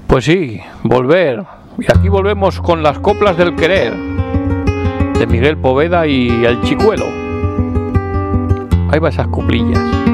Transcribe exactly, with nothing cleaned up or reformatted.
Pues sí, volver. Y aquí volvemos con las coplas del querer, de Miguel Poveda y El Chicuelo. Ahí va esas coplillas.